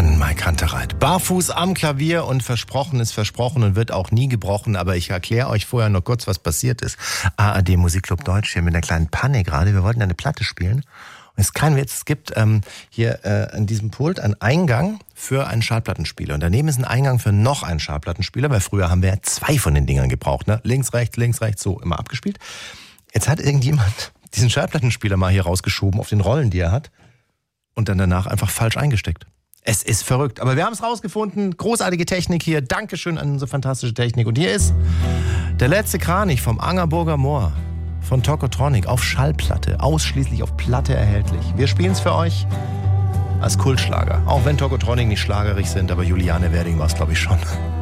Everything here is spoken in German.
Mann, Mike Kantereit. Barfuß am Klavier und versprochen ist versprochen und wird auch nie gebrochen. Aber ich erkläre euch vorher noch kurz, was passiert ist. ARD Musikclub Deutsch hier mit einer kleinen Panne gerade. Wir wollten eine Platte spielen. Und es ist kein Witz. Es gibt hier an diesem Pult einen Eingang für einen Schallplattenspieler. Und daneben ist ein Eingang für noch einen Schallplattenspieler, weil früher haben wir ja 2 von den Dingern gebraucht. Ne? Links, rechts, so immer abgespielt. Jetzt hat irgendjemand diesen Schallplattenspieler mal hier rausgeschoben auf den Rollen, die er hat. Und dann danach einfach falsch eingesteckt. Es ist verrückt, aber wir haben es rausgefunden. Großartige Technik hier. Dankeschön an unsere fantastische Technik. Und hier ist der letzte Kranich vom Angerburger Moor von Tokotronic auf Schallplatte. Ausschließlich auf Platte erhältlich. Wir spielen es für euch als Kultschlager. Auch wenn Tokotronic nicht schlagerig sind, aber Juliane Werding war es, glaube ich, schon.